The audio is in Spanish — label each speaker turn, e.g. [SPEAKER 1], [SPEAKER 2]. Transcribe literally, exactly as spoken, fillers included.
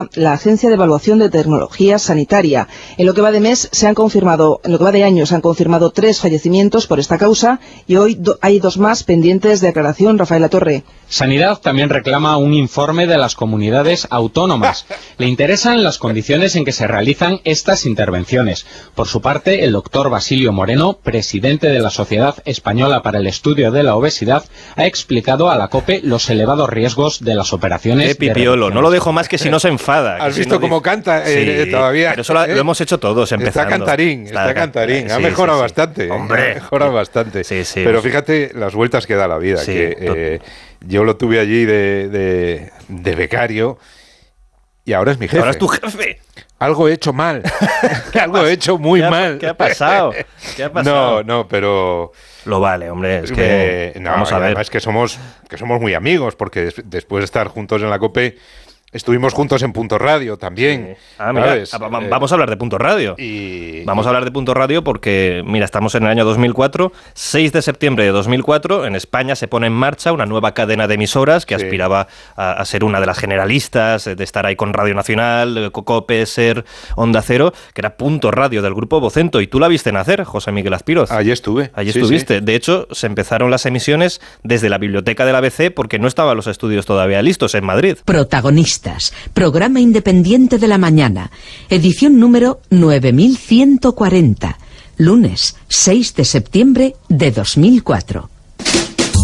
[SPEAKER 1] la Agencia de Evaluación de Tecnología Sanitaria. En lo que va de mes se han confirmado, en lo que va de año se han confirmado tres fallecimientos por esta causa y hoy do, hay dos más pendientes de aclaración. Rafael Latorre.
[SPEAKER 2] Sanidad también reclama un informe de las comunidades autónomas. Le interesan las condiciones en que se realizan estas intervenciones. Por su parte, el doctor Basilio Moreno, presidente de la Sociedad Española para el Estudio de la Obesidad, ha explicado a la COPE los elevados riesgos de las operaciones.
[SPEAKER 3] ¡Qué pipiolo! No lo dejo más que si no se enfada.
[SPEAKER 4] ¿Has visto
[SPEAKER 3] si no
[SPEAKER 4] cómo
[SPEAKER 3] dice...
[SPEAKER 4] canta eh,
[SPEAKER 3] sí,
[SPEAKER 4] todavía?
[SPEAKER 3] Pero eso lo,
[SPEAKER 4] ¿eh?
[SPEAKER 3] lo hemos hecho todos empezando.
[SPEAKER 4] Está cantarín, está, está cantarín.
[SPEAKER 3] Sí,
[SPEAKER 4] ha mejorado
[SPEAKER 3] sí, sí.
[SPEAKER 4] bastante.
[SPEAKER 3] Hombre.
[SPEAKER 4] Ha mejorado bastante.
[SPEAKER 3] Sí, sí.
[SPEAKER 4] Pero fíjate las vueltas que da la vida.
[SPEAKER 3] Sí,
[SPEAKER 4] que eh, yo lo tuve allí de, de, de becario y ahora es mi jefe.
[SPEAKER 3] Ahora es tu jefe.
[SPEAKER 4] Algo he hecho mal. Algo he hecho muy
[SPEAKER 3] ¿Qué ha,
[SPEAKER 4] mal.
[SPEAKER 3] ¿Qué ha pasado? ¿Qué ha pasado?
[SPEAKER 4] No, no, pero...
[SPEAKER 3] Lo vale, hombre, es que...
[SPEAKER 4] Eh, no,
[SPEAKER 3] vamos a ver.
[SPEAKER 4] además que somos, que somos muy amigos, porque des, después de estar juntos en la COPE, estuvimos juntos en Punto Radio también.
[SPEAKER 3] Sí. Ah, mira, ¿sabes? Vamos a hablar de Punto Radio.
[SPEAKER 4] Y...
[SPEAKER 3] Vamos a hablar de Punto Radio porque, mira, estamos en el año dos mil cuatro, seis de septiembre de dos mil cuatro, en España se pone en marcha una nueva cadena de emisoras que sí. aspiraba a, a ser una de las generalistas, de estar ahí con Radio Nacional, COPE, SER, Onda Cero, que era Punto Radio del Grupo Vocento, y tú la viste nacer, José Miguel Azpiroz.
[SPEAKER 4] Allí estuve.
[SPEAKER 3] Allí
[SPEAKER 4] sí,
[SPEAKER 3] estuviste.
[SPEAKER 4] Sí.
[SPEAKER 3] De hecho, se empezaron las emisiones desde la biblioteca del A B C porque no estaban los estudios todavía listos en Madrid.
[SPEAKER 5] Protagonistas. Programa independiente de la mañana. Edición número nueve mil ciento cuarenta. Lunes seis de septiembre de dos mil cuatro.